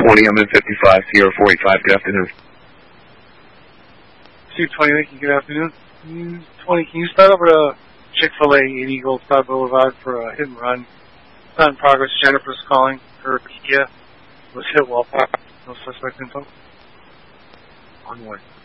220, I'm in 55, Sierra 485, good afternoon. 220, thank you, good afternoon. 20, can you start over to Chick-fil-A 80 Gold Star Boulevard for a hit and run? It's not in progress. Jennifer's calling. Her Kia was hit while parked. No suspect info. On one.